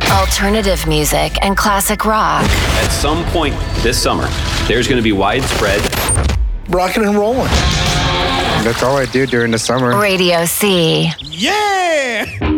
alternative music, and classic rock. At some point this summer, there's going to be widespread rocking and rolling. That's all I do during the summer. Radio C. Yeah!